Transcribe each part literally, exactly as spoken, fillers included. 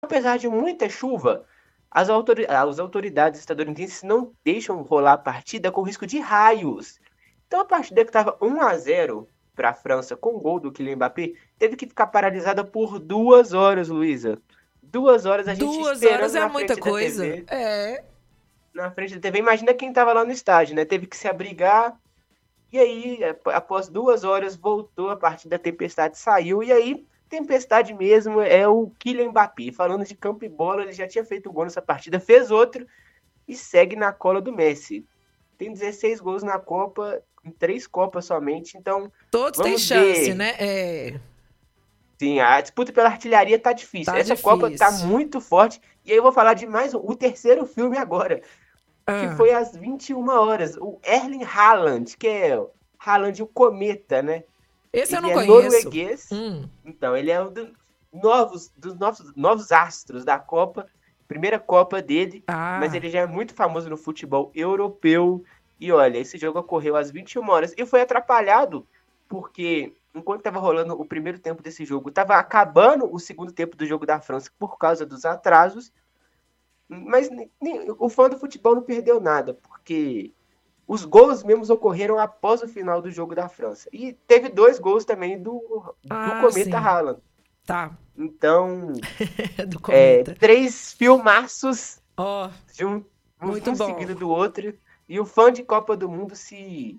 apesar de muita chuva, as, autori as autoridades estadunidenses não deixam rolar a partida com risco de raios. Então a partida que estava um a zero para a França com o gol do Kylian Mbappé teve que ficar paralisada por duas horas, Luísa. Duas horas a gente Duas horas esperando é na muita frente da coisa. T V. É. Na frente da T V, imagina quem estava lá no estádio, né? Teve que se abrigar. E aí, após duas horas, voltou a partida, a tempestade saiu. E aí, tempestade mesmo é o Kylian Mbappé. Falando de campo e bola, ele já tinha feito um gol nessa partida, fez outro e segue na cola do Messi. Tem dezesseis gols na Copa, em três Copas somente. Então, Todos têm vamos chance, ver. né? É. Sim, a disputa pela artilharia tá difícil. Tá Essa Copa tá difícil. muito forte. E aí eu vou falar de mais um, o terceiro filme agora, que Ah, foi às vinte e uma horas. O Erling Haaland, que é o Haaland, o Cometa, né? esse eu Ele não é conheço. norueguês. Hum. Então, ele é um dos novos, dos novos, novos astros da Copa. Primeira Copa dele. Mas Ah, ele já é muito famoso no futebol europeu. E olha, esse jogo ocorreu às vinte e uma horas. E foi atrapalhado porque, enquanto estava rolando o primeiro tempo desse jogo, estava acabando o segundo tempo do jogo da França por causa dos atrasos. Mas nem, o fã do futebol não perdeu nada, porque os gols mesmos ocorreram após o final do jogo da França. E teve dois gols também do, do ah, Cometa sim. Haaland. Tá. Então, Do é, cometa. três filmaços Ó, de um, muito um bom. seguido do outro. E o fã de Copa do Mundo se,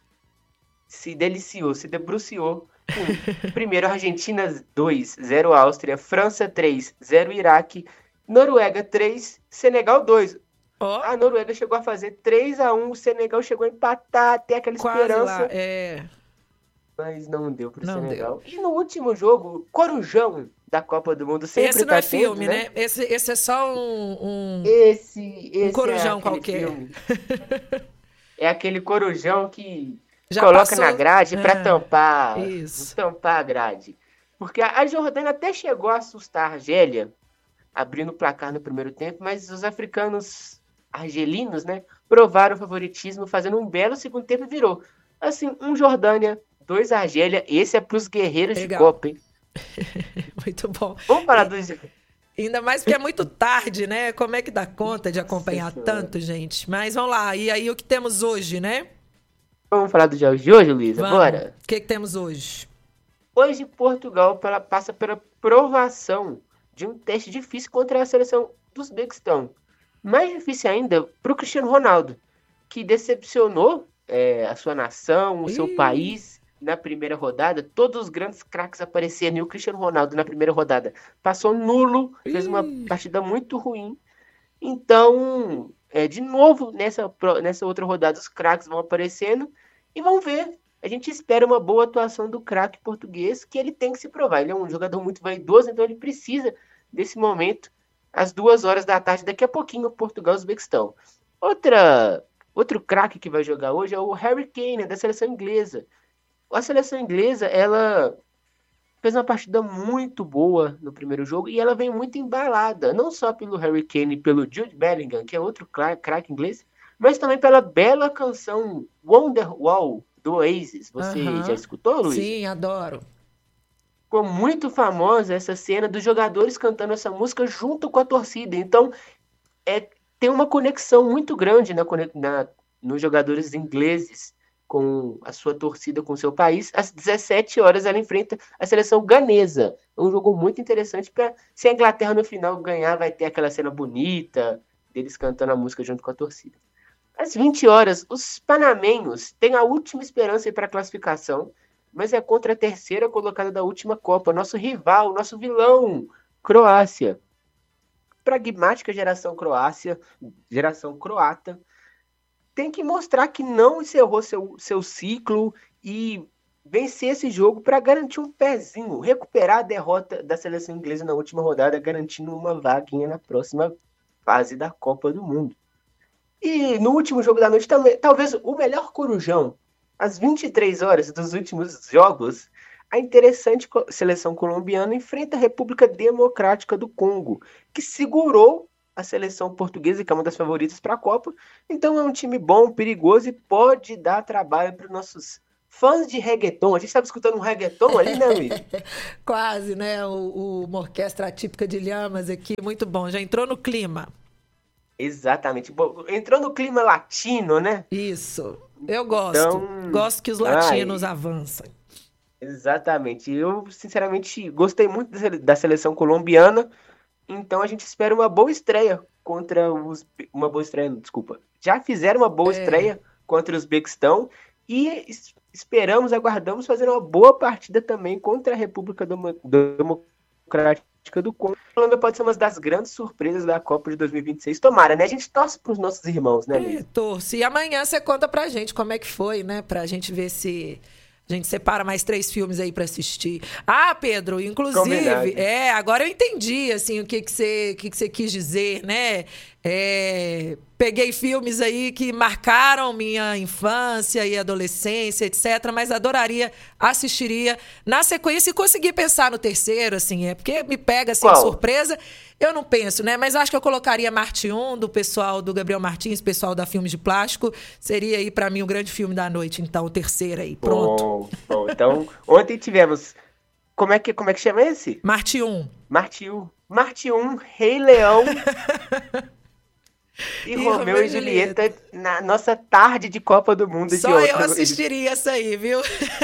se deliciou, se debruciou com primeiro Argentina dois, zero Áustria, França três, zero Iraque, Noruega três, Senegal dois. Ó, A Noruega chegou a fazer três a um, o Senegal chegou a empatar, até aquela quase lá. esperança, É. mas não deu pro Não deu. Senegal. E no último jogo, o Corujão da Copa do Mundo sempre Esse não tá é tendo, filme, né? né? Esse, esse é só um, um, Esse, um esse é corujão aquele qualquer. filme. É aquele Corujão que Já coloca na passou. grade pra Ah, tampar, isso. tampar a grade. Porque a Jordânia até chegou a assustar a Argélia, abrindo o placar no primeiro tempo, mas os africanos argelinos, né, provaram o favoritismo, fazendo um belo segundo tempo e virou. Assim, um Jordânia, dois Argélia, esse é pros guerreiros de Legal. Copa, hein? Muito bom. Vamos falar E dos... ainda mais porque é muito tarde, né? Como é que dá conta de Nossa acompanhar senhora. tanto, gente? Mas vamos lá. E aí, o que temos hoje, né? Vamos falar dos jogos de hoje, Luísa? Vamos. O Bora! que, que temos hoje? Hoje, Portugal pela- passa pela provação de um teste difícil contra a seleção do Uzbequistão. Mais difícil ainda para o Cristiano Ronaldo, que decepcionou é, a sua nação, o seu Ih, país na primeira rodada. Todos os grandes craques apareceram e o Cristiano Ronaldo na primeira rodada passou nulo, fez uma ih. partida muito ruim. Então, é, de novo, nessa, pro- nessa outra rodada, os craques vão aparecendo e vamos ver. A gente espera uma boa atuação do craque português, que ele tem que se provar. Ele é um jogador muito vaidoso, então ele precisa desse momento, às duas horas da tarde, daqui a pouquinho, Portugal e Uzbequistão. Outra, outro craque que vai jogar hoje é o Harry Kane, da seleção inglesa. A seleção inglesa, ela fez uma partida muito boa no primeiro jogo e ela vem muito embalada, não só pelo Harry Kane e pelo Jude Bellingham, que é outro craque inglês, mas também pela bela canção Wonderwall do Oasis. Você já Aham. escutou, Luísa? Sim, adoro. Ficou muito famosa essa cena dos jogadores cantando essa música junto com a torcida. Então, é, tem uma conexão muito grande na, na, nos jogadores ingleses com a sua torcida, com o seu país. Às dezessete horas ela enfrenta a seleção ganesa. É um jogo muito interessante para se a Inglaterra no final ganhar, vai ter aquela cena bonita deles cantando a música junto com a torcida. Às vinte horas, os panamenhos têm a última esperança para a classificação, mas é contra a terceira colocada da última Copa, nosso rival, nosso vilão, Croácia. Pragmática geração Croácia, geração croata, tem que mostrar que não encerrou seu, seu ciclo e vencer esse jogo para garantir um pezinho, recuperar a derrota da seleção inglesa na última rodada, garantindo uma vaguinha na próxima fase da Copa do Mundo. E no último jogo da noite, também, talvez o melhor corujão, às vinte e três horas dos últimos jogos, a interessante seleção colombiana enfrenta a República Democrática do Congo, que segurou a seleção portuguesa, que é uma das favoritas para a Copa. Então é um time bom, perigoso e pode dar trabalho para os nossos fãs de reggaeton. A gente estava escutando um reggaeton ali, né, Luiz? Quase, né? O, o, uma orquestra típica de Lhamas aqui, muito bom. Já entrou no clima. Exatamente. Bom, entrou no clima latino, né? Isso. Eu gosto. Então... Gosto que os latinos Ai, avancem. Exatamente. Eu, sinceramente, gostei muito da seleção colombiana. Então a gente espera uma boa estreia contra os... Uma boa estreia, desculpa. Já fizeram uma boa é. estreia contra o Uzbequistão. E esperamos, aguardamos fazer uma boa partida também contra a República Democrática do Congo. A Colômbia pode ser uma das grandes surpresas da Copa de dois mil e vinte e seis. Tomara, né? A gente torce para os nossos irmãos, né, Luiz? É, torce. E amanhã você conta pra gente como é que foi, né? Pra gente ver se... A gente separa mais três filmes aí pra assistir. Ah, Pedro, inclusive... É, agora eu entendi, assim, o que que você, o que que você quis dizer, né? É, peguei filmes aí que marcaram minha infância e adolescência, etcétera, mas adoraria, assistiria na sequência e consegui pensar no terceiro, assim, é porque me pega, assim, de surpresa. Eu não penso, né? Mas acho que eu colocaria Marte um, do pessoal do Gabriel Martins, pessoal da Filmes de Plástico. Seria aí, pra mim, o grande filme da noite, então, o terceiro aí, pronto. Bom, bom. Então, ontem tivemos... Como é que, como é que chama esse? Marte um. Marte um. Marte um, Rei Leão... E, e Romeu e Julieta, Julieta na nossa tarde de Copa do Mundo. Só de ontem. eu assistiria essa aí, viu?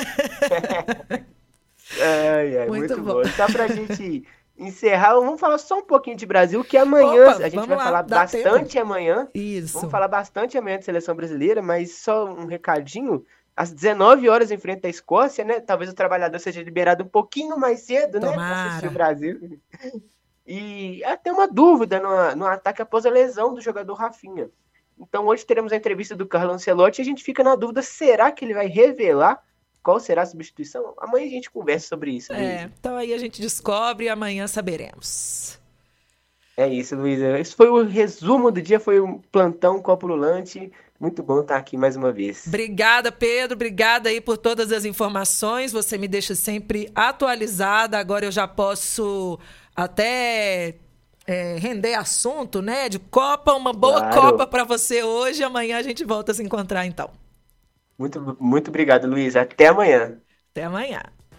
ai, ai, muito, muito bom. bom. Só pra gente encerrar, vamos falar só um pouquinho de Brasil, que amanhã Opa, a gente vai lá, falar bastante tempo. amanhã. Isso. Vamos falar bastante amanhã de seleção brasileira, mas só um recadinho. Às dezenove horas em frente à Escócia, né? Talvez o trabalhador seja liberado um pouquinho mais cedo, Tomara. né? Pra assistir o Brasil. E até uma dúvida no, no ataque após a lesão do jogador Rafinha. Então hoje teremos a entrevista do Carlo Ancelotti e a gente fica na dúvida, será que ele vai revelar qual será a substituição? Amanhã a gente conversa sobre isso. É, Luiz. Então aí a gente descobre e amanhã saberemos. É isso, Luísa. Esse foi o resumo do dia, foi um plantão Copa Lulante. Muito bom estar aqui mais uma vez. Obrigada, Pedro. Obrigada aí por todas as informações. Você me deixa sempre atualizada. Agora eu já posso... até é, render assunto, né? De Copa, uma boa claro. Copa para você hoje. Amanhã a gente volta a se encontrar, então. Muito, muito obrigado, Luiz. Até amanhã. Até amanhã.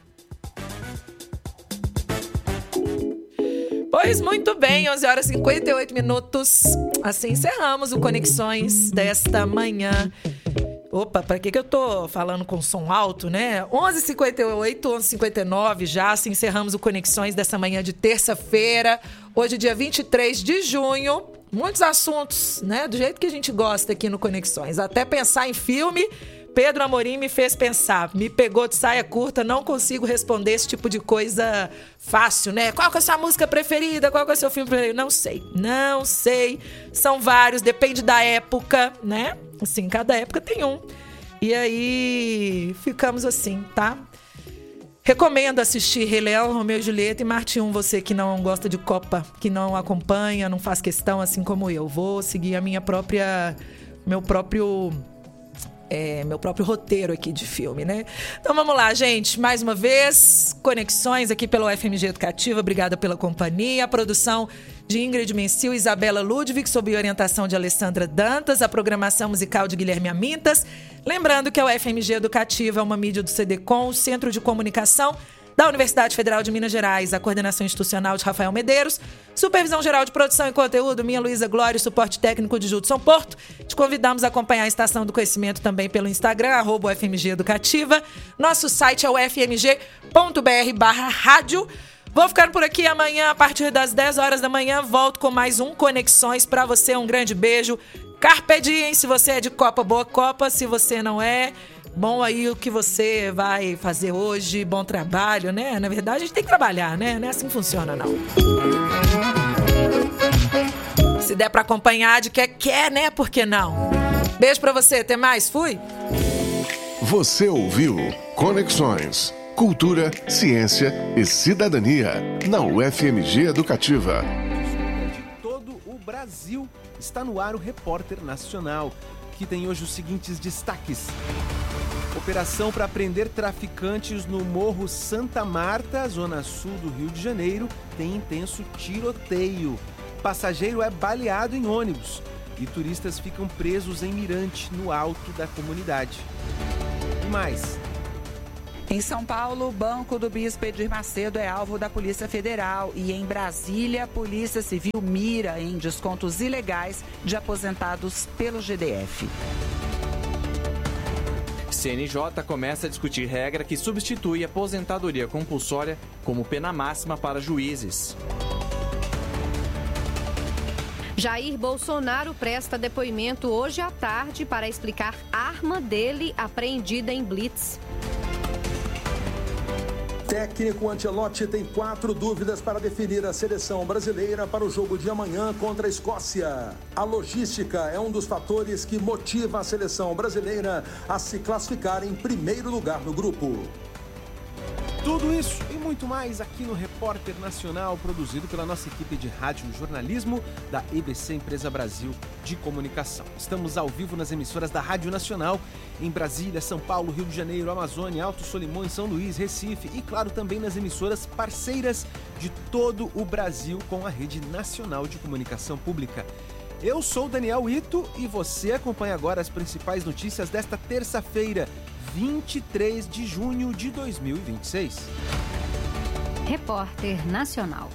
Pois muito bem, onze horas e cinquenta e oito minutos. Assim encerramos o Conexões desta manhã. Opa, pra que que eu tô falando com som alto, né? onze e cinquenta e oito, onze e cinquenta e nove já, assim encerramos o Conexões dessa manhã de terça-feira. Hoje, dia vinte e três de junho. Muitos assuntos, né? Do jeito que a gente gosta aqui no Conexões. Até pensar em filme, Pedro Amorim me fez pensar. Me pegou de saia curta, não consigo responder esse tipo de coisa fácil, né? Qual que é a sua música preferida? Qual que é o seu filme preferido? Não sei, não sei. São vários, depende da época, né? Assim, cada época tem um. E aí, ficamos assim, tá? Recomendo assistir Rei Leão, Romeu e Julieta e Marte um, você que não gosta de Copa, que não acompanha, não faz questão, assim como eu. Vou seguir a minha própria... meu próprio... É, meu próprio roteiro aqui de filme, né? Então vamos lá, gente. Mais uma vez, Conexões aqui pelo F M G Educativa. Obrigada pela companhia. A produção de Ingrid Mencil e Isabela Ludwig, sob orientação de Alessandra Dantas. A programação musical de Guilherme Amintas. Lembrando que a U F M G Educativa é uma mídia do C D C O M, o Centro de Comunicação da Universidade Federal de Minas Gerais, a coordenação institucional de Rafael Medeiros, supervisão geral de produção e conteúdo, minha Luísa Glória, suporte técnico de Judson Porto. Te convidamos a acompanhar a Estação do Conhecimento também pelo Instagram, arroba U F M G Educativa. Nosso site é o f m g ponto b r barra rádio. Vou ficando por aqui amanhã, a partir das dez horas da manhã, volto com mais um Conexões para você. Um grande beijo. Carpe diem, se você é de Copa, boa Copa. Se você não é... Bom aí o que você vai fazer hoje, bom trabalho, né? Na verdade, a gente tem que trabalhar, né? Não é assim que funciona, não. Se der pra acompanhar de quer, quer, né? Por que não? Beijo pra você, até mais, fui! Você ouviu Conexões, Cultura, Ciência e Cidadania, na U F M G Educativa. De todo o Brasil, está no ar o Repórter Nacional, que tem hoje os seguintes destaques. Operação para prender traficantes no Morro Santa Marta, zona sul do Rio de Janeiro, tem intenso tiroteio. Passageiro é baleado em ônibus e turistas ficam presos em mirante no alto da comunidade. E mais, Em São Paulo, o Banco do Bispo Edir Macedo é alvo da Polícia Federal e em Brasília, a Polícia Civil mira em descontos ilegais de aposentados pelo G D F. C N J começa a discutir regra que substitui a aposentadoria compulsória como pena máxima para juízes. Jair Bolsonaro presta depoimento hoje à tarde para explicar arma dele apreendida em blitz. Técnico Ancelotti tem quatro dúvidas para definir a seleção brasileira para o jogo de amanhã contra a Escócia. A logística é um dos fatores que motiva a seleção brasileira a se classificar em primeiro lugar no grupo. Tudo isso e muito mais aqui no Repórter Nacional, produzido pela nossa equipe de rádio e jornalismo da E B C Empresa Brasil de Comunicação. Estamos ao vivo nas emissoras da Rádio Nacional em Brasília, São Paulo, Rio de Janeiro, Amazônia, Alto Solimões, São Luís, Recife e, claro, também nas emissoras parceiras de todo o Brasil com a Rede Nacional de Comunicação Pública. Eu sou Daniel Ito e você acompanha agora as principais notícias desta terça-feira, vinte e três de junho de dois mil e vinte e seis. Repórter Nacional.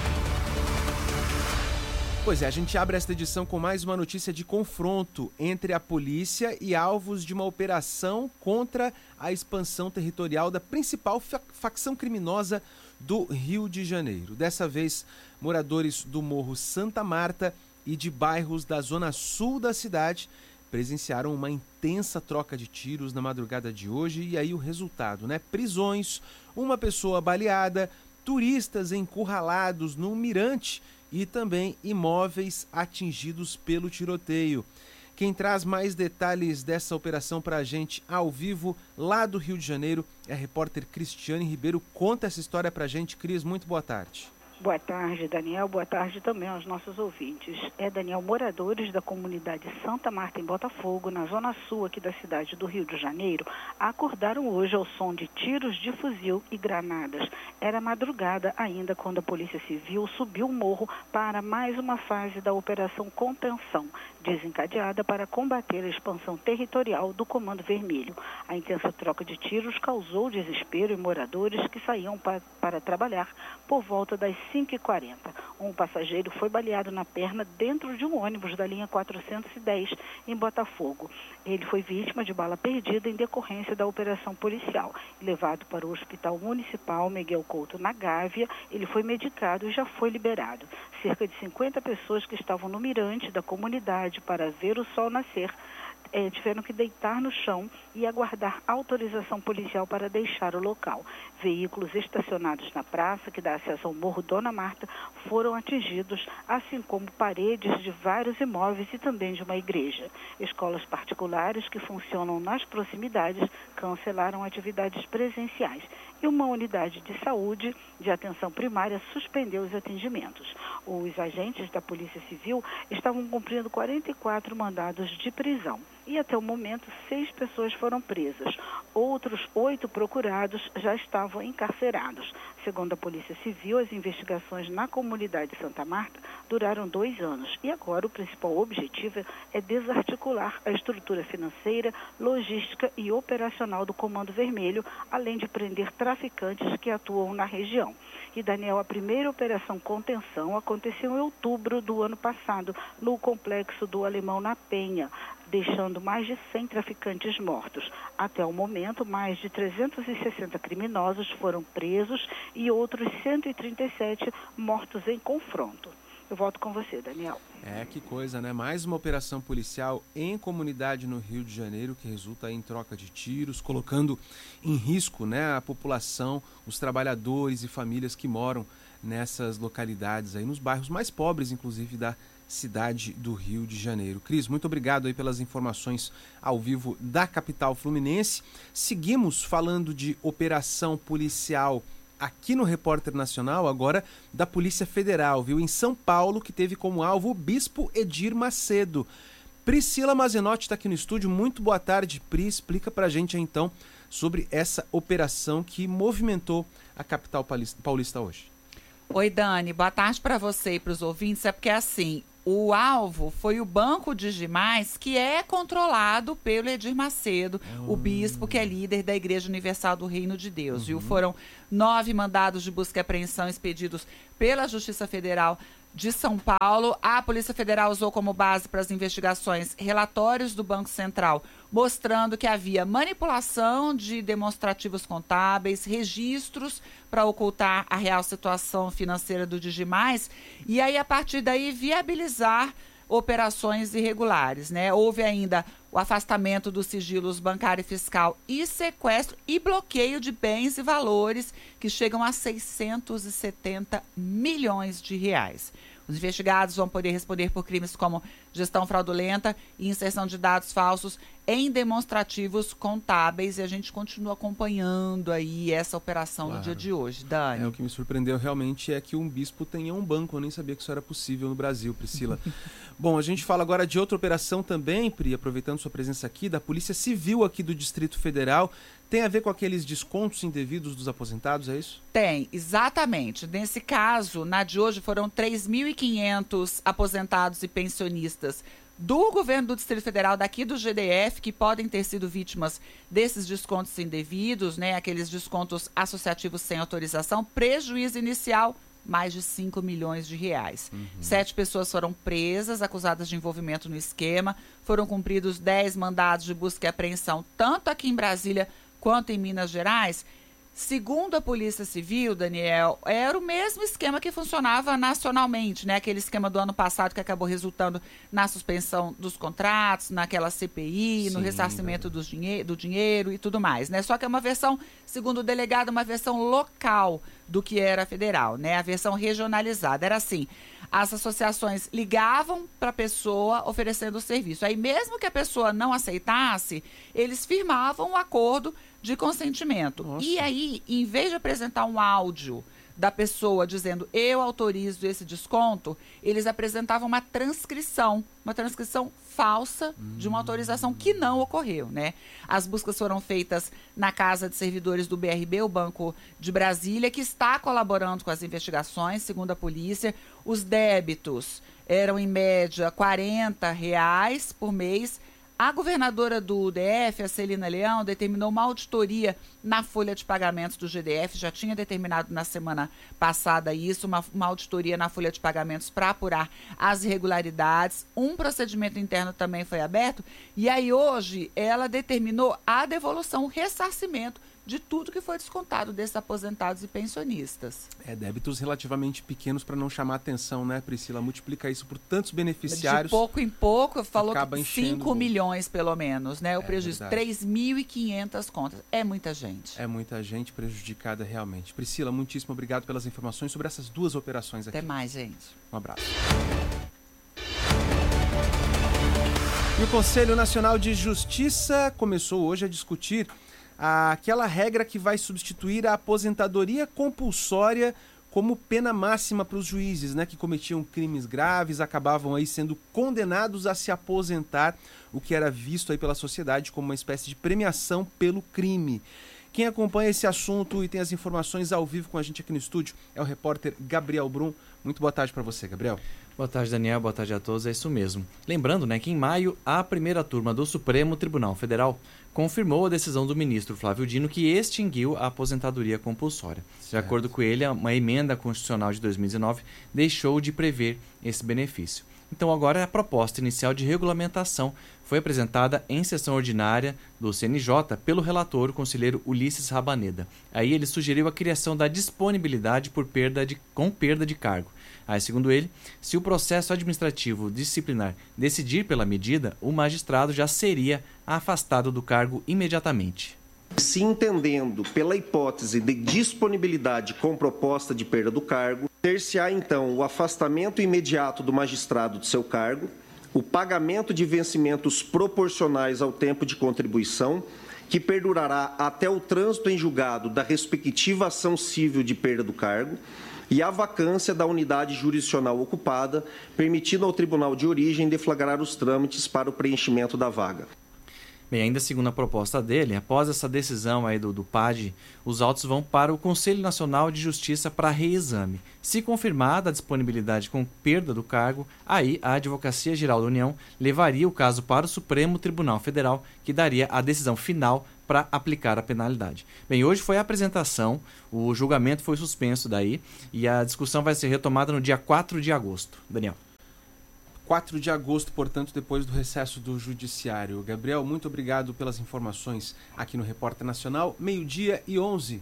Pois é, a gente abre esta edição com mais uma notícia de confronto entre a polícia e alvos de uma operação contra a expansão territorial da principal facção criminosa do Rio de Janeiro. Dessa vez, moradores do Morro Santa Marta e de bairros da zona sul da cidade presenciaram uma intensa troca de tiros na madrugada de hoje e aí o resultado, né? Prisões, uma pessoa baleada, turistas encurralados no mirante e também imóveis atingidos pelo tiroteio. Quem traz mais detalhes dessa operação para a gente ao vivo lá do Rio de Janeiro é a repórter Cristiane Ribeiro. Conta essa história para a gente. Cris, muito boa tarde. Boa tarde, Daniel. Boa tarde também aos nossos ouvintes. É, Daniel, moradores da comunidade Santa Marta, em Botafogo, na zona sul aqui da cidade do Rio de Janeiro, acordaram hoje ao som de tiros de fuzil e granadas. Era madrugada ainda quando a Polícia Civil subiu o morro para mais uma fase da Operação Contenção, desencadeada para combater a expansão territorial do Comando Vermelho. A intensa troca de tiros causou desespero em moradores que saíam pa- para trabalhar por volta das cinco e quarenta. Um passageiro foi baleado na perna dentro de um ônibus da linha quatrocentos e dez em Botafogo. Ele foi vítima de bala perdida em decorrência da operação policial. Levado para o Hospital Municipal Miguel Couto, na Gávea, ele foi medicado e já foi liberado. Cerca de cinquenta pessoas que estavam no mirante da comunidade para ver o sol nascer É, tiveram que deitar no chão e aguardar autorização policial para deixar o local. Veículos estacionados na praça, que dá acesso ao Morro Dona Marta, foram atingidos, assim como paredes de vários imóveis e também de uma igreja. Escolas particulares que funcionam nas proximidades cancelaram atividades presenciais e uma unidade de saúde de atenção primária suspendeu os atendimentos. Os agentes da Polícia Civil estavam cumprindo quarenta e quatro mandados de prisão. E até o momento, seis pessoas foram presas. Outros oito procurados já estavam encarcerados. Segundo a Polícia Civil, as investigações na comunidade Santa Marta duraram dois anos. E agora o principal objetivo é desarticular a estrutura financeira, logística e operacional do Comando Vermelho, além de prender traficantes que atuam na região. E, Daniel, a primeira operação contenção aconteceu em outubro do ano passado, no complexo do Alemão na Penha, deixando mais de cem traficantes mortos. Até o momento, mais de trezentos e sessenta criminosos foram presos e outros cento e trinta e sete mortos em confronto. Eu volto com você, Daniel. É, que coisa, né? Mais uma operação policial em comunidade no Rio de Janeiro que resulta em troca de tiros, colocando em risco, né, a população, os trabalhadores e famílias que moram nessas localidades aí, nos bairros mais pobres, inclusive, da cidade do Rio de Janeiro. Cris, muito obrigado aí pelas informações ao vivo da capital fluminense. Seguimos falando de operação policial aqui no Repórter Nacional, agora da Polícia Federal, viu? Em São Paulo, que teve como alvo o Bispo Edir Macedo. Priscila Mazenotti está aqui no estúdio. Muito boa tarde, Pri. Explica pra gente aí, então, sobre essa operação que movimentou a capital paulista hoje. Oi, Dani. Boa tarde para você e para os ouvintes. É porque, assim, O alvo foi o Banco Digimais, que é controlado pelo Edir Macedo, uhum. o bispo que é líder da Igreja Universal do Reino de Deus. Uhum. Viu? Foram nove mandados de busca e apreensão expedidos pela Justiça Federal de São Paulo. A Polícia Federal usou como base para as investigações relatórios do Banco Central, mostrando que havia manipulação de demonstrativos contábeis, registros para ocultar a real situação financeira do Digimais e aí, a partir daí, viabilizar operações irregulares, né? Houve ainda o afastamento dos sigilos bancário e fiscal e sequestro e bloqueio de bens e valores que chegam a seiscentos e setenta milhões de reais. Os investigados vão poder responder por crimes como gestão fraudulenta e inserção de dados falsos em demonstrativos contábeis, e a gente continua acompanhando aí essa operação claro. No dia de hoje. Dani. É, o que me surpreendeu realmente é que um bispo tenha um banco. Eu nem sabia que isso era possível no Brasil, Priscila. Bom, a gente fala agora de outra operação também, Pri, aproveitando sua presença aqui, da Polícia Civil aqui do Distrito Federal. Tem a ver com aqueles descontos indevidos dos aposentados, é isso? Tem, exatamente. Nesse caso, na de hoje, foram três mil e quinhentos aposentados e pensionistas do governo do Distrito Federal, daqui do G D F, que podem ter sido vítimas desses descontos indevidos, né? Aqueles descontos associativos sem autorização, prejuízo inicial, mais de cinco milhões de reais. Uhum. Sete pessoas foram presas, acusadas de envolvimento no esquema. Foram cumpridos dez mandados de busca e apreensão, tanto aqui em Brasília quanto em Minas Gerais. Segundo a Polícia Civil, Daniel, era o mesmo esquema que funcionava nacionalmente, né? Aquele esquema do ano passado que acabou resultando na suspensão dos contratos, naquela C P I, Sim, no ressarcimento dos dinhe- do dinheiro e tudo mais, né? Só que é uma versão, segundo o delegado, uma versão local do que era federal, né? A versão regionalizada. Era assim, as associações ligavam para a pessoa oferecendo o serviço. Aí, mesmo que a pessoa não aceitasse, eles firmavam um acordo de consentimento. Nossa. E aí, em vez de apresentar um áudio da pessoa dizendo eu autorizo esse desconto, eles apresentavam uma transcrição, uma transcrição falsa hum. de uma autorização que não ocorreu, né? As buscas foram feitas na Casa de Servidores do B R B, o Banco de Brasília, que está colaborando com as investigações, segundo a polícia. Os débitos eram, em média, quarenta reais por mês. A governadora do D F, a Celina Leão, determinou uma auditoria na folha de pagamentos do G D F, já tinha determinado na semana passada isso, uma, uma auditoria na folha de pagamentos para apurar as irregularidades. Um procedimento interno também foi aberto e aí hoje ela determinou a devolução, o ressarcimento de tudo que foi descontado desses aposentados e pensionistas. É, débitos relativamente pequenos para não chamar atenção, né, Priscila? Multiplica isso por tantos beneficiários. De pouco em pouco, falou acaba que cinco milhões pelo menos, né? O é prejuízo, verdade. três mil e quinhentas contas. É muita gente. É muita gente prejudicada realmente. Priscila, muitíssimo obrigado pelas informações sobre essas duas operações aqui. Até mais, gente. Um abraço. E o Conselho Nacional de Justiça começou hoje a discutir aquela regra que vai substituir a aposentadoria compulsória como pena máxima para os juízes, né, que cometiam crimes graves, acabavam aí sendo condenados a se aposentar, o que era visto aí pela sociedade como uma espécie de premiação pelo crime. Quem acompanha esse assunto e tem as informações ao vivo com a gente aqui no estúdio é o repórter Gabriel Brum. Muito boa tarde para você, Gabriel. Boa tarde, Daniel. Boa tarde a todos. É isso mesmo. Lembrando, né, que em maio, a primeira turma do Supremo Tribunal Federal confirmou a decisão do ministro Flávio Dino que extinguiu a aposentadoria compulsória. Certo. De acordo com ele, uma emenda constitucional de dois mil e dezenove deixou de prever esse benefício. Então agora a proposta inicial de regulamentação foi apresentada em sessão ordinária do C N J pelo relator, o conselheiro Ulisses Rabaneda. Aí ele sugeriu a criação da disponibilidade por perda de, com perda de cargo. Aí, segundo ele, se o processo administrativo disciplinar decidir pela medida, o magistrado já seria afastado do cargo imediatamente. Se entendendo pela hipótese de disponibilidade com proposta de perda do cargo, ter-se-á então o afastamento imediato do magistrado do seu cargo, o pagamento de vencimentos proporcionais ao tempo de contribuição, que perdurará até o trânsito em julgado da respectiva ação civil de perda do cargo, e a vacância da unidade jurisdicional ocupada, permitindo ao tribunal de origem deflagrar os trâmites para o preenchimento da vaga. Bem, ainda segundo a proposta dele, após essa decisão aí do, do P A D, os autos vão para o Conselho Nacional de Justiça para reexame. Se confirmada a disponibilidade com perda do cargo, aí a Advocacia Geral da União levaria o caso para o Supremo Tribunal Federal, que daria a decisão final para aplicar a penalidade. Bem, hoje foi a apresentação, o julgamento foi suspenso daí e a discussão vai ser retomada no dia quatro de agosto. Daniel. quatro de agosto, portanto, depois do recesso do Judiciário. Gabriel, muito obrigado pelas informações aqui no Repórter Nacional, meio-dia e onze.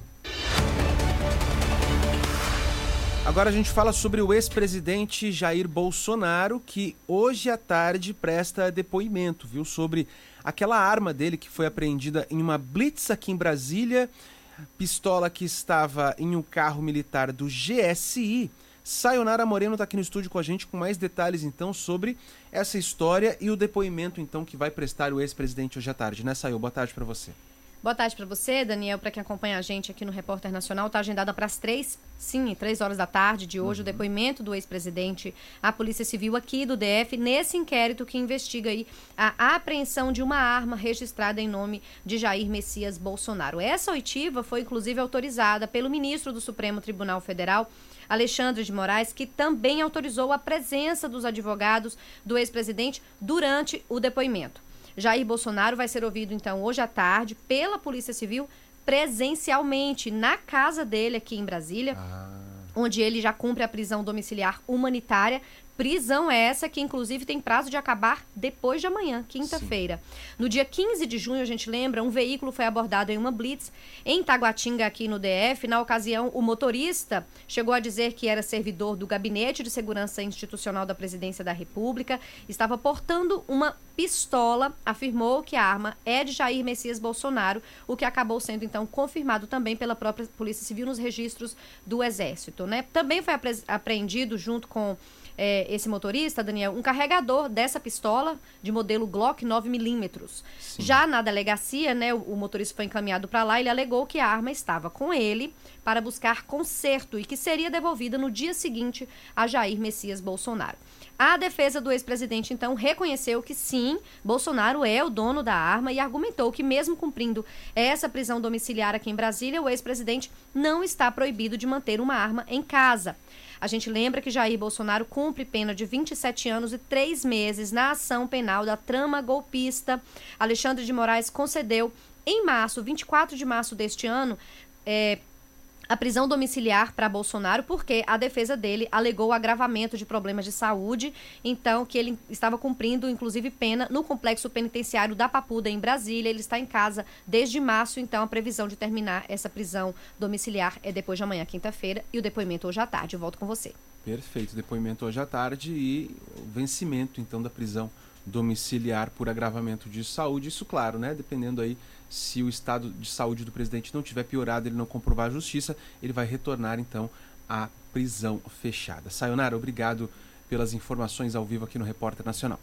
Agora a gente fala sobre o ex-presidente Jair Bolsonaro, que hoje à tarde presta depoimento, viu, sobre aquela arma dele que foi apreendida em uma blitz aqui em Brasília, pistola que estava em um carro militar do G S I. Sayonara Moreno está aqui no estúdio com a gente com mais detalhes, então, sobre essa história e o depoimento, então, que vai prestar o ex-presidente hoje à tarde, né, Sayo? Boa tarde para você. Boa tarde para você, Daniel, para quem acompanha a gente aqui no Repórter Nacional. Está agendada para as três, sim, três horas da tarde de hoje, uhum. o depoimento do ex-presidente à Polícia Civil aqui do D F, nesse inquérito que investiga aí a apreensão de uma arma registrada em nome de Jair Messias Bolsonaro. Essa oitiva foi, inclusive, autorizada pelo ministro do Supremo Tribunal Federal, Alexandre de Moraes, que também autorizou a presença dos advogados do ex-presidente durante o depoimento. Jair Bolsonaro vai ser ouvido, então, hoje à tarde, pela Polícia Civil, presencialmente, na casa dele aqui em Brasília, ah. onde ele já cumpre a prisão domiciliar humanitária. Prisão essa que, inclusive, tem prazo de acabar depois de amanhã, quinta-feira. No dia quinze de junho, a gente lembra, um veículo foi abordado em uma blitz em Taguatinga, aqui no D F. Na ocasião, o motorista chegou a dizer que era servidor do Gabinete de Segurança Institucional da Presidência da República, estava portando uma pistola, afirmou que a arma é de Jair Messias Bolsonaro, o que acabou sendo, então, confirmado também pela própria Polícia Civil nos registros do Exército, né? Também foi apre- apreendido, junto com É, esse motorista, Daniel, um carregador dessa pistola de modelo Glock nove milímetros. Já na delegacia, né, o, o motorista foi encaminhado para lá, ele alegou que a arma estava com ele para buscar conserto e que seria devolvida no dia seguinte a Jair Messias Bolsonaro. A defesa do ex-presidente, então, reconheceu que sim, Bolsonaro é o dono da arma e argumentou que, mesmo cumprindo essa prisão domiciliar aqui em Brasília, o ex-presidente não está proibido de manter uma arma em casa. A gente lembra que Jair Bolsonaro cumpre pena de vinte e sete anos e três meses na ação penal da trama golpista. Alexandre de Moraes concedeu em março, vinte e quatro de março deste ano, é, a prisão domiciliar para Bolsonaro, porque a defesa dele alegou agravamento de problemas de saúde, então que ele estava cumprindo, inclusive, pena no complexo penitenciário da Papuda, em Brasília. Ele está em casa desde março, então a previsão de terminar essa prisão domiciliar é depois de amanhã, quinta-feira, e o depoimento hoje à tarde. Eu volto com você. Perfeito, depoimento hoje à tarde e o vencimento, então, da prisão domiciliar por agravamento de saúde. Isso, claro, né? Dependendo aí, se o estado de saúde do presidente não tiver piorado, ele não comprovar a justiça, ele vai retornar, então, à prisão fechada. Sayonara, obrigado pelas informações ao vivo aqui no Repórter Nacional.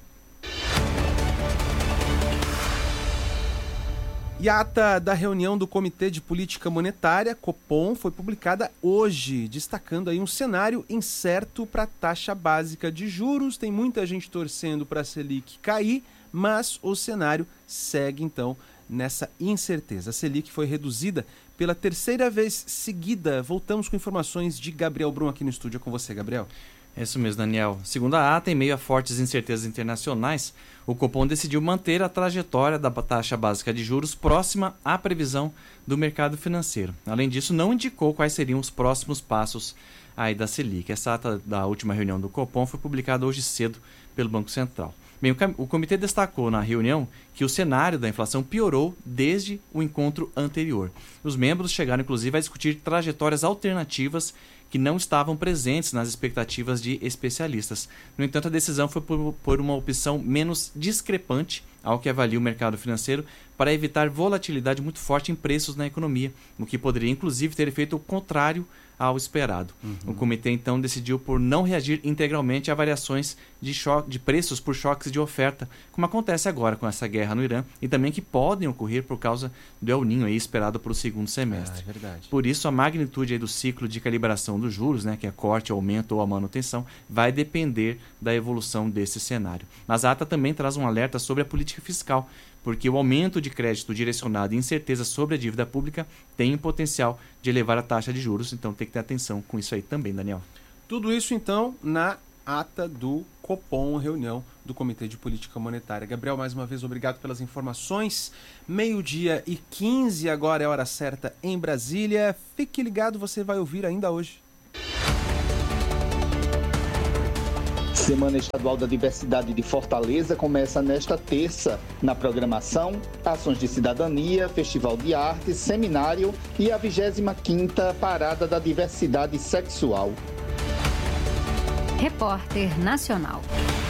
E a ata da reunião do Comitê de Política Monetária, Copom, foi publicada hoje, destacando aí um cenário incerto para a taxa básica de juros. Tem muita gente torcendo para a Selic cair, mas o cenário segue, então, nessa incerteza. A Selic foi reduzida pela terceira vez seguida. Voltamos com informações de Gabriel Brum aqui no estúdio. É com você, Gabriel. É isso mesmo, Daniel. Segundo a ata, em meio a fortes incertezas internacionais, o Copom decidiu manter a trajetória da taxa básica de juros próxima à previsão do mercado financeiro. Além disso, não indicou quais seriam os próximos passos aí da Selic. Essa ata da última reunião do Copom foi publicada hoje cedo pelo Banco Central. Bem, o comitê destacou na reunião que o cenário da inflação piorou desde o encontro anterior. Os membros chegaram, inclusive, a discutir trajetórias alternativas que não estavam presentes nas expectativas de especialistas. No entanto, a decisão foi por, por uma opção menos discrepante ao que avalia o mercado financeiro para evitar volatilidade muito forte em preços na economia, o que poderia, inclusive, ter efeito o contrário ao esperado. Uhum. O comitê, então, decidiu por não reagir integralmente a variações de, choque, de preços por choques de oferta, como acontece agora com essa guerra no Irã, e também que podem ocorrer por causa do El Niño aí esperado para o segundo semestre. Ah, é verdade. Por isso, a magnitude aí do ciclo de calibração dos juros, né, que é corte, aumento ou a manutenção, vai depender da evolução desse cenário. Mas a ata também traz um alerta sobre a política política fiscal, porque o aumento de crédito direcionado e incerteza sobre a dívida pública tem o potencial de elevar a taxa de juros, então tem que ter atenção com isso aí também, Daniel. Tudo isso, então, na ata do Copom, reunião do Comitê de Política Monetária. Gabriel, mais uma vez, obrigado pelas informações. Meio-dia e quinze, agora é a hora certa em Brasília. Fique ligado, você vai ouvir ainda hoje. Semana Estadual da Diversidade de Fortaleza começa nesta terça. Na programação, ações de cidadania, festival de arte, seminário e a vigésima quinta Parada da Diversidade Sexual. Repórter Nacional.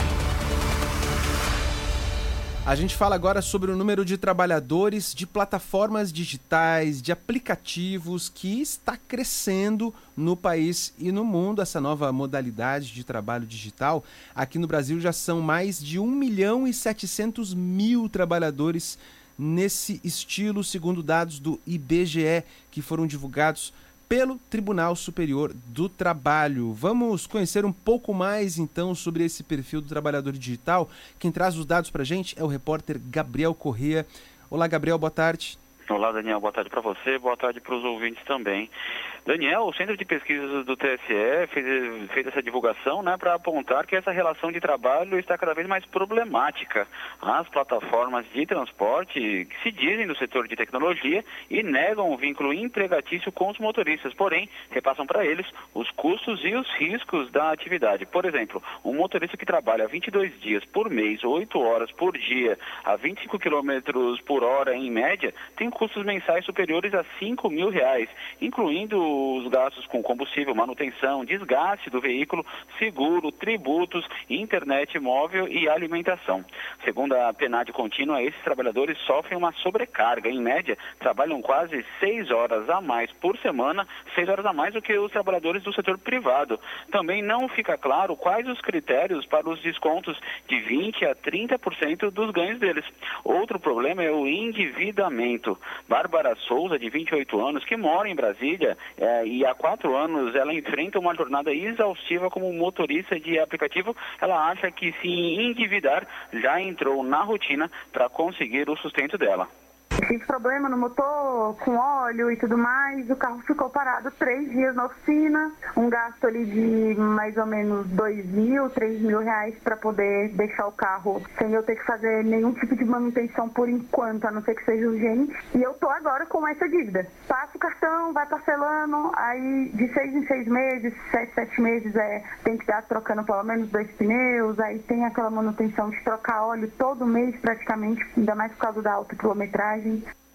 A gente fala agora sobre o número de trabalhadores de plataformas digitais, de aplicativos, que está crescendo no país e no mundo. Essa nova modalidade de trabalho digital. Aqui no Brasil já são mais de um milhão e setecentos mil trabalhadores nesse estilo, segundo dados do I B G E, que foram divulgados pelo Tribunal Superior do Trabalho. Vamos conhecer um pouco mais, então, sobre esse perfil do trabalhador digital. Quem traz os dados para a gente é o repórter Gabriel Corrêa. Olá, Gabriel, boa tarde. Olá, Daniel, boa tarde para você, boa tarde para os ouvintes também. Daniel, o Centro de Pesquisas do T S E fez, fez essa divulgação, né, para apontar que essa relação de trabalho está cada vez mais problemática. As plataformas de transporte que se dizem do setor de tecnologia e negam o vínculo empregatício com os motoristas, porém, repassam para eles os custos e os riscos da atividade. Por exemplo, um motorista que trabalha vinte e dois dias por mês, oito horas por dia, a vinte e cinco quilômetros por hora em média, tem custos mensais superiores a cinco mil reais, incluindo os gastos com combustível, manutenção, desgaste do veículo, seguro, tributos, internet móvel e alimentação. Segundo a PNAD contínua, esses trabalhadores sofrem uma sobrecarga. Em média, trabalham quase seis horas a mais por semana, seis horas a mais do que os trabalhadores do setor privado. Também não fica claro quais os critérios para os descontos de vinte a trinta por cento dos ganhos deles. Outro problema é o endividamento. Bárbara Souza, de vinte e oito anos, que mora em Brasília, é, e há quatro anos ela enfrenta uma jornada exaustiva como motorista de aplicativo. Ela acha que se endividar já entrou na rotina para conseguir o sustento dela. Tive problema no motor, com óleo e tudo mais, o carro ficou parado três dias na oficina, um gasto ali de mais ou menos dois mil, três mil reais para poder deixar o carro sem eu ter que fazer nenhum tipo de manutenção por enquanto, a não ser que seja urgente. E eu tô agora com essa dívida. Passa o cartão, vai parcelando, aí de seis em seis meses, sete, sete meses, é, tem que estar trocando pelo menos dois pneus, aí tem aquela manutenção de trocar óleo todo mês praticamente, ainda mais por causa da alta quilometragem.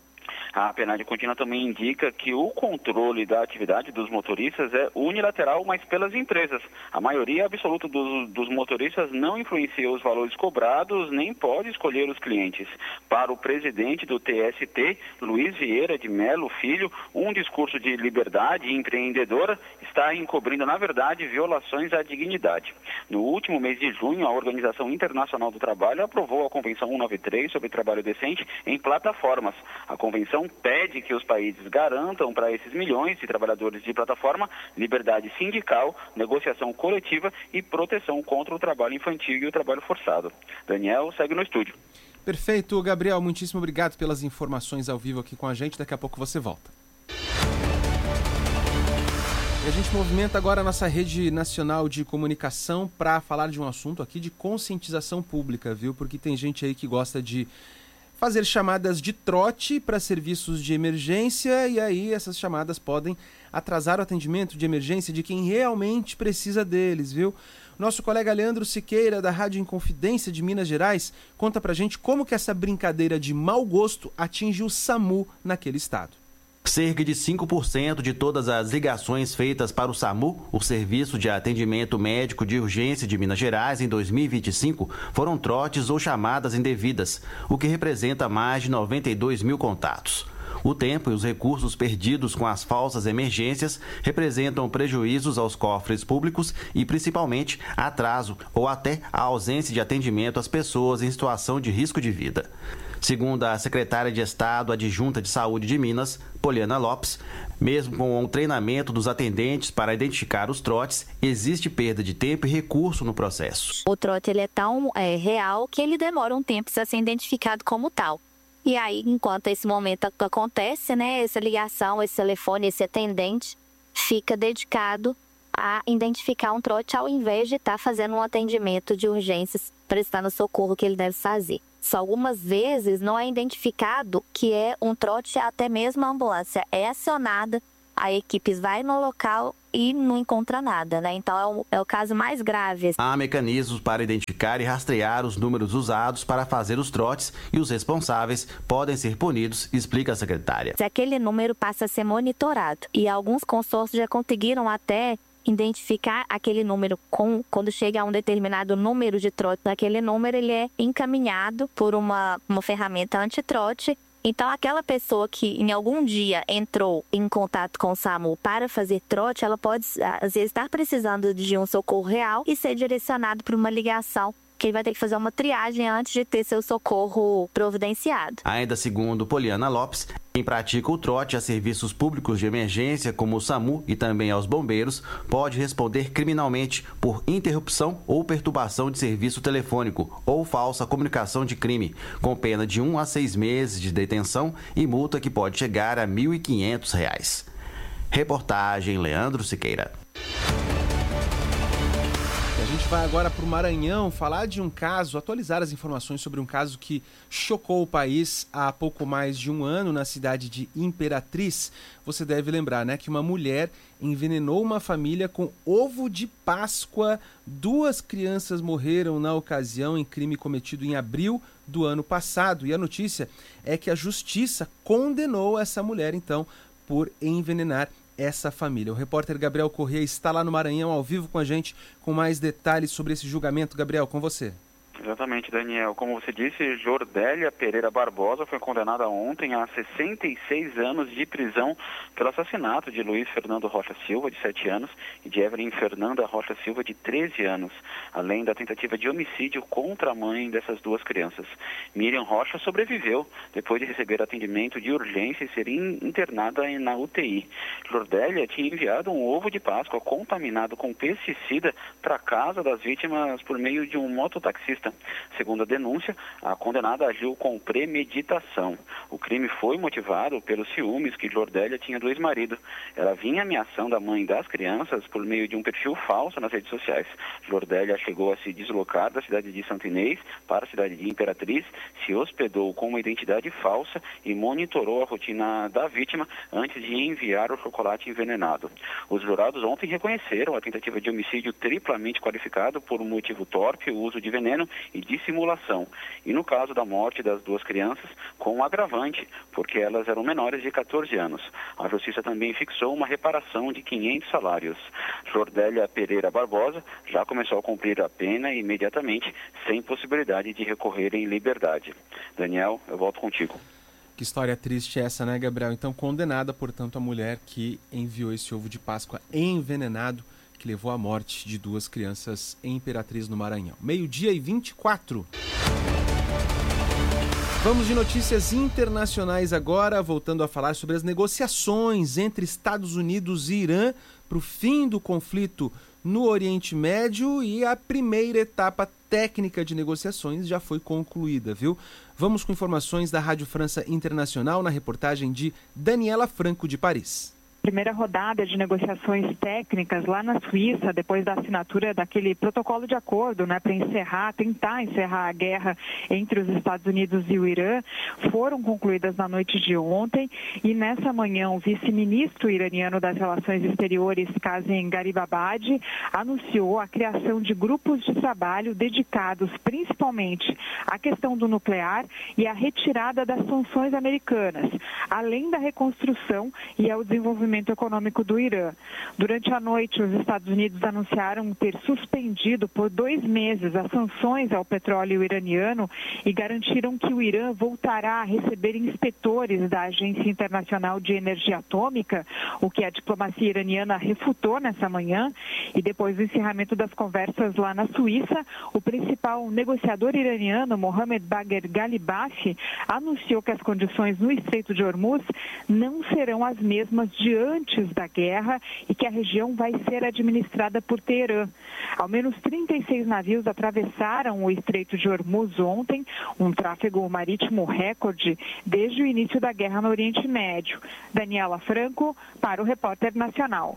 A PNAD contínua também indica que o controle da atividade dos motoristas é unilateral, mas pelas empresas. A maioria absoluta dos, dos motoristas não influencia os valores cobrados, nem pode escolher os clientes. Para o presidente do T S T, Luiz Vieira de Melo Filho, um discurso de liberdade empreendedora está encobrindo, na verdade, violações à dignidade. No último mês de junho, a Organização Internacional do Trabalho aprovou a Convenção cento e noventa e três sobre trabalho decente em plataformas. A convenção pede que os países garantam para esses milhões de trabalhadores de plataforma liberdade sindical, negociação coletiva e proteção contra o trabalho infantil e o trabalho forçado. Daniel, segue no estúdio. Perfeito, Gabriel, muitíssimo obrigado pelas informações ao vivo aqui com a gente. Daqui a pouco você volta. E a gente movimenta agora a nossa rede nacional de comunicação para falar de um assunto aqui de conscientização pública, viu? Porque tem gente aí que gosta de fazer chamadas de trote para serviços de emergência e aí essas chamadas podem atrasar o atendimento de emergência de quem realmente precisa deles, viu? Nosso colega Leandro Siqueira, da Rádio Inconfidência de Minas Gerais, conta pra gente como que essa brincadeira de mau gosto atinge o SAMU naquele estado. Cerca de cinco por cento de todas as ligações feitas para o SAMU, o Serviço de Atendimento Médico de Urgência de Minas Gerais, em dois mil e vinte e cinco, foram trotes ou chamadas indevidas, o que representa mais de noventa e dois mil contatos. O tempo e os recursos perdidos com as falsas emergências representam prejuízos aos cofres públicos e, principalmente, atraso ou até a ausência de atendimento às pessoas em situação de risco de vida. Segundo a secretária de Estado adjunta de Saúde de Minas, Poliana Lopes, mesmo com o treinamento dos atendentes para identificar os trotes, existe perda de tempo e recurso no processo. O trote ele é tão é, real que ele demora um tempo para ser identificado como tal. E aí, enquanto esse momento acontece, né, essa ligação, esse telefone, esse atendente fica dedicado a identificar um trote ao invés de estar fazendo um atendimento de urgências, prestando o socorro que ele deve fazer. Só algumas vezes não é identificado que é um trote, até mesmo a ambulância é acionada, a equipe vai no local e não encontra nada, né? Então é o, é o caso mais grave. Há mecanismos para identificar e rastrear os números usados para fazer os trotes e os responsáveis podem ser punidos, explica a secretária. Aquele número passa a ser monitorado e alguns consórcios já conseguiram até identificar aquele número com, quando chega a um determinado número de trote, aquele número ele é encaminhado por uma, uma ferramenta antitrote. Então, aquela pessoa que em algum dia entrou em contato com o SAMU para fazer trote, ela pode, às vezes, estar precisando de um socorro real e ser direcionado para uma ligação, que ele vai ter que fazer uma triagem antes de ter seu socorro providenciado. Ainda segundo Poliana Lopes, quem pratica o trote a serviços públicos de emergência, como o SAMU e também aos bombeiros, pode responder criminalmente por interrupção ou perturbação de serviço telefônico ou falsa comunicação de crime, com pena de um a seis meses de detenção e multa que pode chegar a mil e quinhentos reais. Reportagem Leandro Siqueira. A gente vai agora para o Maranhão falar de um caso, atualizar as informações sobre um caso que chocou o país há pouco mais de um ano na cidade de Imperatriz. Você deve lembrar, né, que uma mulher envenenou uma família com ovo de Páscoa. Duas crianças morreram na ocasião em crime cometido em abril do ano passado. E a notícia é que a justiça condenou essa mulher, então, por envenenar essa família. O repórter Gabriel Corrêa está lá no Maranhão, ao vivo com a gente, com mais detalhes sobre esse julgamento. Gabriel, com você. Exatamente, Daniel. Como você disse, Jordélia Pereira Barbosa foi condenada ontem a sessenta e seis anos de prisão pelo assassinato de Luiz Fernando Rocha Silva, de sete anos, e de Evelyn Fernanda Rocha Silva, de treze anos, além da tentativa de homicídio contra a mãe dessas duas crianças. Miriam Rocha sobreviveu depois de receber atendimento de urgência e ser internada na U T I. Jordélia tinha enviado um ovo de Páscoa contaminado com pesticida para a casa das vítimas por meio de um mototaxista. Segundo a denúncia, a condenada agiu com premeditação. O crime foi motivado pelos ciúmes que Jordélia tinha do ex-marido. Ela vinha ameaçando a mãe das crianças por meio de um perfil falso nas redes sociais. Jordélia chegou a se deslocar da cidade de Santo Inês para a cidade de Imperatriz, se hospedou com uma identidade falsa e monitorou a rotina da vítima antes de enviar o chocolate envenenado. Os jurados ontem reconheceram a tentativa de homicídio triplamente qualificado por um motivo torpe, o uso de veneno e dissimulação. E no caso da morte das duas crianças, com um agravante, porque elas eram menores de catorze anos. A justiça também fixou uma reparação de quinhentos salários. Jordélia Pereira Barbosa já começou a cumprir a pena imediatamente, sem possibilidade de recorrer em liberdade. Daniel, eu volto contigo. Que história triste essa, né, Gabriel? Então, condenada, portanto, a mulher que enviou esse ovo de Páscoa envenenado, que levou à morte de duas crianças em Imperatriz, no Maranhão. Meio-dia e vinte e quatro. Vamos de notícias internacionais agora, voltando a falar sobre as negociações entre Estados Unidos e Irã para o fim do conflito no Oriente Médio, e a primeira etapa técnica de negociações já foi concluída, viu? Vamos com informações da Rádio França Internacional na reportagem de Daniela Franco, de Paris. Primeira rodada de negociações técnicas lá na Suíça, depois da assinatura daquele protocolo de acordo, né, para encerrar, tentar encerrar a guerra entre os Estados Unidos e o Irã, foram concluídas na noite de ontem, e nessa manhã o vice-ministro iraniano das Relações Exteriores, Kazem Garibabad, anunciou a criação de grupos de trabalho dedicados principalmente à questão do nuclear e à retirada das sanções americanas, além da reconstrução e ao desenvolvimento crescimento econômico do Irã. Durante a noite, os Estados Unidos anunciaram ter suspendido por dois meses as sanções ao petróleo iraniano e garantiram que o Irã voltará a receber inspetores da Agência Internacional de Energia Atômica, o que a diplomacia iraniana refutou nessa manhã. E depois do encerramento das conversas lá na Suíça, o principal negociador iraniano, Mohammad Bagher Ghalibaf, anunciou que as condições no Estreito de Hormuz não serão as mesmas de antes da guerra e que a região vai ser administrada por Teherã. Ao menos trinta e seis navios atravessaram o Estreito de Hormuz ontem, um tráfego marítimo recorde desde o início da guerra no Oriente Médio. Daniela Franco, para o Repórter Nacional.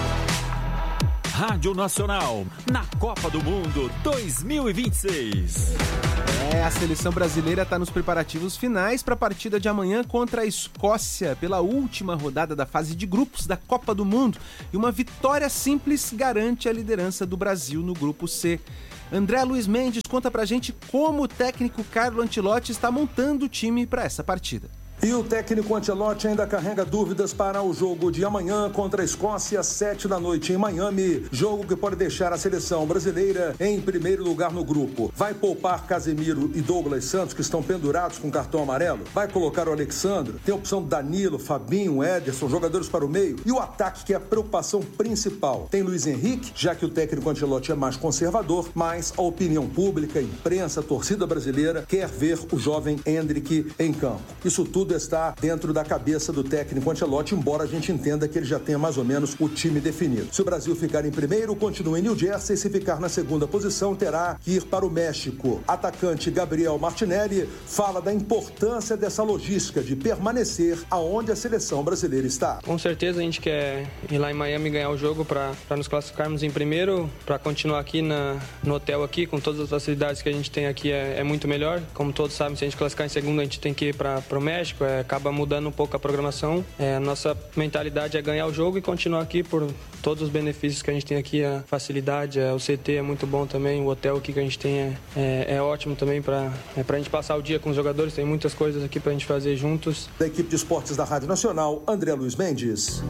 Rádio Nacional, na Copa do Mundo dois mil e vinte e seis. É, a seleção brasileira está nos preparativos finais para a partida de amanhã contra a Escócia, pela última rodada da fase de grupos da Copa do Mundo. E uma vitória simples garante a liderança do Brasil no grupo C. André Luiz Mendes conta pra gente como o técnico Carlo Ancelotti está montando o time para essa partida. E o técnico Ancelotti ainda carrega dúvidas para o jogo de amanhã contra a Escócia, às sete da noite em Miami. Jogo que pode deixar a seleção brasileira em primeiro lugar no grupo. Vai poupar Casemiro e Douglas Santos, que estão pendurados com cartão amarelo? Vai colocar o Alexandre? Tem a opção Danilo, Fabinho, Ederson, jogadores para o meio? E o ataque, que é a preocupação principal? Tem Luiz Henrique, já que o técnico Ancelotti é mais conservador, mas a opinião pública, a imprensa, a torcida brasileira quer ver o jovem Endrick em campo. Isso tudo está dentro da cabeça do técnico Ancelotti, embora a gente entenda que ele já tenha mais ou menos o time definido. Se o Brasil ficar em primeiro, continua em New Jersey. Se ficar na segunda posição, terá que ir para o México. Atacante Gabriel Martinelli fala da importância dessa logística de permanecer aonde a seleção brasileira está. Com certeza a gente quer ir lá em Miami ganhar o jogo para nos classificarmos em primeiro, para continuar aqui na, no hotel aqui, com todas as facilidades que a gente tem aqui, é, é muito melhor. Como todos sabem, se a gente classificar em segundo, a gente tem que ir para o México. É, acaba mudando um pouco a programação. É, a nossa mentalidade é ganhar o jogo e continuar aqui por todos os benefícios que a gente tem aqui, a facilidade, é, o C T é muito bom também, o hotel aqui que a gente tem é, é, é ótimo também para é, a gente passar o dia com os jogadores, tem muitas coisas aqui para a gente fazer juntos. Da equipe de esportes da Rádio Nacional, André Luiz Mendes.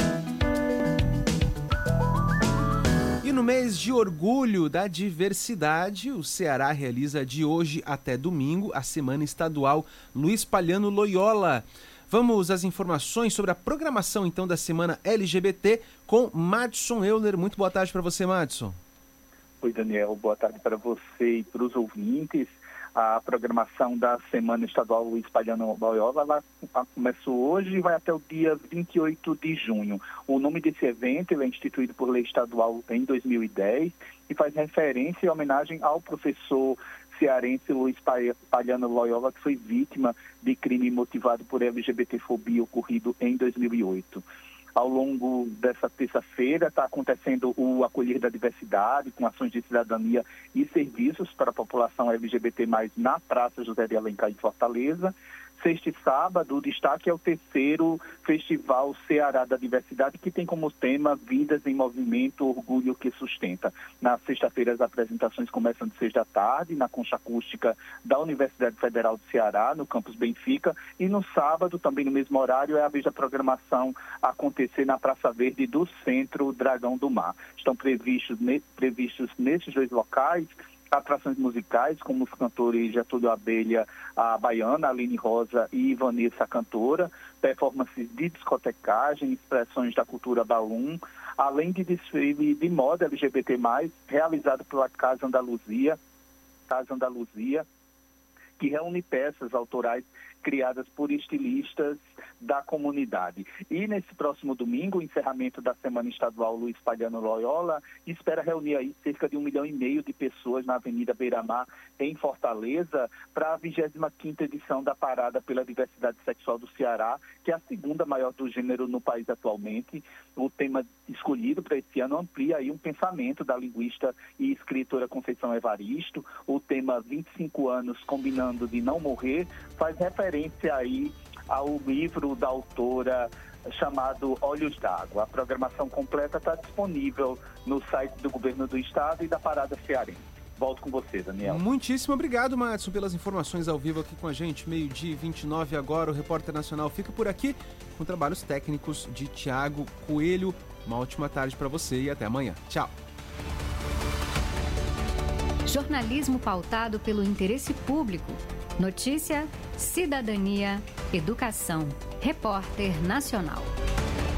E no mês de orgulho da diversidade, o Ceará realiza de hoje até domingo a Semana Estadual Luiz Palhano Loyola. Vamos às informações sobre a programação então da Semana L G B T com Madison Euler. Muito boa tarde para você, Madison. Oi, Daniel. Boa tarde para você e para os ouvintes. A programação da Semana Estadual Luiz Palhano Loyola ela começou hoje e vai até o dia vinte e oito de junho. O nome desse evento ele é instituído por lei estadual em dois mil e dez e faz referência e homenagem ao professor cearense Luiz Palhano Loyola, que foi vítima de crime motivado por L G B T fobia ocorrido em dois mil e oito. Ao longo dessa terça-feira está acontecendo o Acolher da Diversidade, com ações de cidadania e serviços para a população L G B T mais, na Praça José de Alencar, em Fortaleza. Sexta e sábado, o destaque é o terceiro Festival Ceará da Diversidade, que tem como tema Vidas em Movimento, Orgulho que Sustenta. Na sexta-feira, as apresentações começam de seis da tarde, na Concha Acústica da Universidade Federal do Ceará, no campus Benfica. E no sábado, também no mesmo horário, é a vez da programação acontecer na Praça Verde do Centro Dragão do Mar. Estão previstos, ne, previstos nesses dois locais atrações musicais, como os cantores Getúlio Abelha, a baiana, Aline Rosa e Vanessa, a cantora, performances de discotecagem, expressões da cultura balloon, além de desfile de moda L G B T mais, realizado pela Casa Andaluzia, Casa Andaluzia, que reúne peças autorais criadas por estilistas da comunidade. E nesse próximo domingo, o encerramento da Semana Estadual Luiz Palhano Loyola espera reunir aí cerca de um milhão e meio de pessoas na Avenida Beira-Mar, em Fortaleza, para a vigésima quinta edição da Parada pela Diversidade Sexual do Ceará, que é a segunda maior do gênero no país atualmente. O tema escolhido para esse ano amplia aí um pensamento da linguista e escritora Conceição Evaristo. O tema vinte e cinco anos combinando de não morrer faz referência aí ao livro da autora chamado Olhos d'Água. A programação completa está disponível no site do Governo do Estado e da Parada Cearense. Volto com você, Daniel. Muitíssimo obrigado, Madison, pelas informações ao vivo aqui com a gente. Meio-dia e vinte e nove agora, o Repórter Nacional fica por aqui com trabalhos técnicos de Tiago Coelho. Uma ótima tarde para você e até amanhã. Tchau. Jornalismo pautado pelo interesse público. Notícia, cidadania, educação. Repórter Nacional.